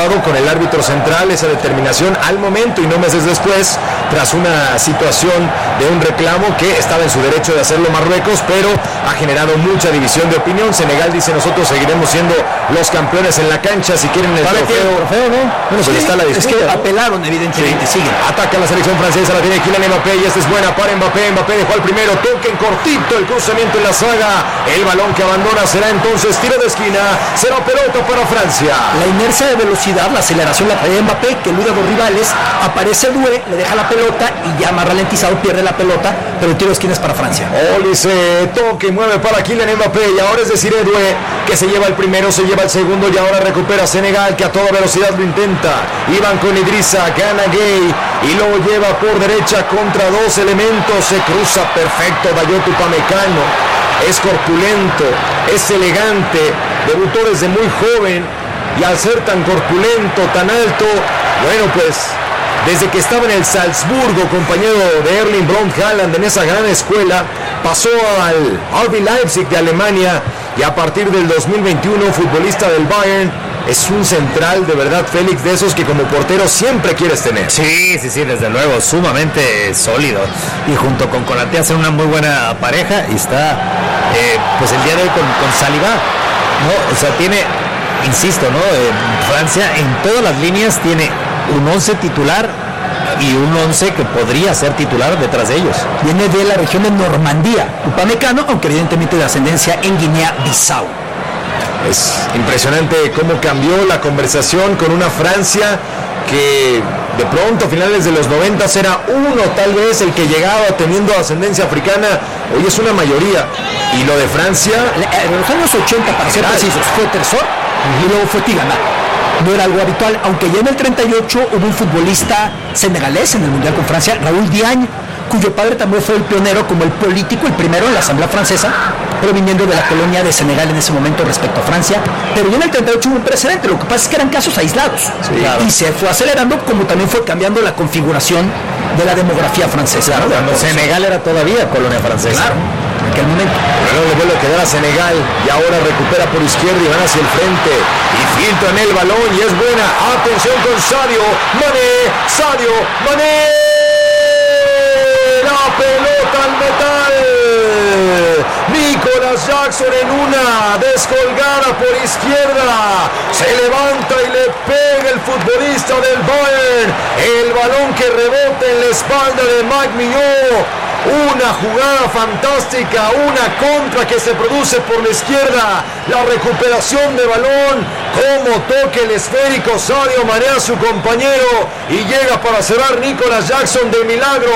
sábado con el árbitro central esa determinación al momento y no meses después, tras una situación de un reclamo que estaba en su derecho de hacerlo Marruecos, pero ha generado mucha división de opinión. Senegal dice: nosotros seguiremos siendo los campeones en la cancha, si quieren el trofeo, ¿no? Bueno, pues está la disputa. Es que apelaron, evidentemente, sí. Siguen. Ataca la selección francesa, la tiene Kylian Mbappé y esta es buena para Mbappé. Mbappé dejó al primero, toque en cortito, el cruzamiento en la saga, el balón que abandona será entonces tiro de esquina, será pelota para Francia. La inercia de velocidad, la aceleración la trae Mbappé, que elude a los rivales, aparece Doué, le deja la pelota y ya más ralentizado pierde la pelota, pero el tiro de esquina es para Francia. Olise, toque, mueve para Kylian Mbappé y ahora es decir Doué, que se lleva el primero, se lleva el segundo y ahora recupera Senegal, que a toda velocidad lo intenta. Iban con Idrissa, gana Gay y lo lleva por derecha contra dos elementos, se cruza perfecto Dayot Upamecano, es corpulento, es elegante, debutó desde muy joven y al ser tan corpulento, tan alto, bueno pues desde que estaba en el Salzburgo, compañero de Erling Braut Haaland en esa gran escuela, pasó al RB Leipzig de Alemania y a partir del 2021 futbolista del Bayern. Es un central de verdad, Félix, de esos que como portero siempre quieres tener. Sí, desde luego, sumamente sólido. Y junto con Konaté hacen una muy buena pareja y está pues el día de hoy con Saliba, ¿no? O sea, tiene, insisto, ¿no? Francia en todas las líneas tiene un 11 titular y un 11 que podría ser titular detrás de ellos. Viene de la región de Normandía, Upamecano, aunque evidentemente de ascendencia en Guinea-Bissau. Es impresionante cómo cambió la conversación con una Francia que de pronto a finales de los 90 era uno tal vez el que llegaba teniendo ascendencia africana, hoy es una mayoría. Y lo de Francia, en los años 80 para ser precisos, fue Tresor y luego fue Tigana. No era algo habitual, aunque ya en el 38 hubo un futbolista senegalés en el Mundial con Francia, Raúl Diagne, cuyo padre también fue el pionero como el político, el primero en la Asamblea Francesa, proviniendo de la colonia de Senegal en ese momento respecto a Francia, pero ya en el 38 hubo un precedente, lo que pasa es que eran casos aislados, sí, claro. Y se fue acelerando como también fue cambiando la configuración de la demografía francesa. Claro, cuando Senegal era todavía colonia francesa. Claro, en aquel momento. Pero le vuelve a quedar a Senegal y ahora recupera por izquierda y van hacia el frente y filtran el balón y es buena. Atención con Sadio Mané. La pelota al metal. Nicolas Jackson en una descolgada por izquierda. Se levanta y le pega el futbolista del Bayern. El balón que rebota en la espalda de Mike Mignon. Una jugada fantástica, una contra que se produce por la izquierda, la recuperación de balón, como toque el esférico Sadio Mané a su compañero y llega para cerrar Nicolas Jackson de milagro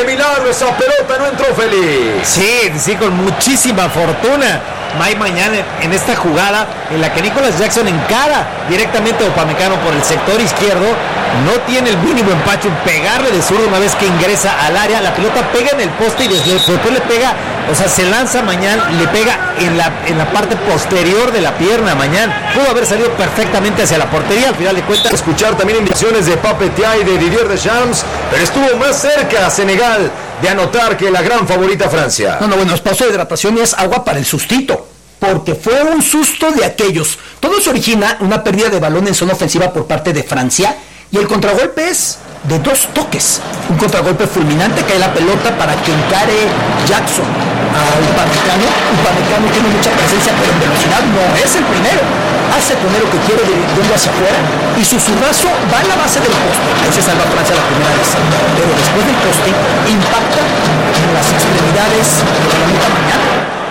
esa pelota no entró, feliz. Sí, con muchísima fortuna. Mike Mañana en esta jugada en la que Nicolas Jackson encara directamente a Upamecano por el sector izquierdo, no tiene el mínimo empacho en pegarle de zurdo una vez que ingresa al área, la pelota pega en el poste y después le pega, o sea, se lanza Mañana, le pega en la parte posterior de la pierna. Mañana pudo haber salido perfectamente hacia la portería, al final de cuentas. Escuchar también indicaciones de Papetia y de Didier Deschamps, pero estuvo más cerca Senegal de anotar que la gran favorita Francia. Bueno, espacio de hidratación y es agua para el sustito, porque fue un susto de aquellos. Todo se origina una pérdida de balón en zona ofensiva por parte de Francia y el contragolpe es de 2 toques. Un contragolpe fulminante, cae la pelota para que encare Jackson a Upamecano. Upamecano tiene mucha presencia, pero en velocidad no es el primero. Hace el primero que quiere yendo hacia afuera y su zurdazo va a la base del poste. Ahí se salva Francia la primera vez. Pero después del poste impacta en las extremidades de la mitad mañana.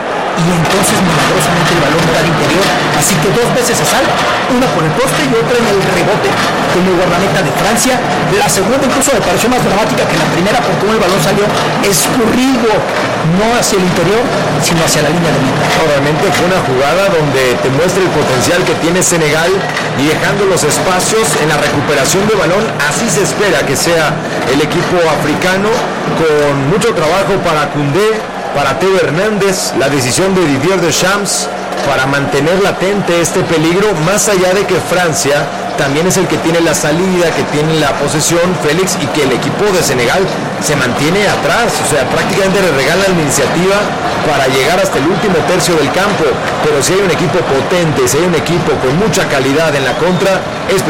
Y entonces milagrosamente el balón va al interior, así que 2 veces se salva, una por el poste y otra en el rebote con el guardameta de Francia. La segunda incluso me pareció más dramática que la primera por cómo el balón salió escurrido, no hacia el interior sino hacia la línea de meta. Realmente fue una jugada donde te muestra el potencial que tiene Senegal y dejando los espacios en la recuperación de balón. Así se espera que sea el equipo africano, con mucho trabajo para Koundé, para Teo Hernández, la decisión de Didier Deschamps para mantener latente este peligro, más allá de que Francia también es el que tiene la salida, que tiene la posesión, Félix, y que el equipo de Senegal se mantiene atrás, o sea, prácticamente le regalan la iniciativa para llegar hasta el último tercio del campo. Pero si hay un equipo potente, si hay un equipo con mucha calidad en la contra,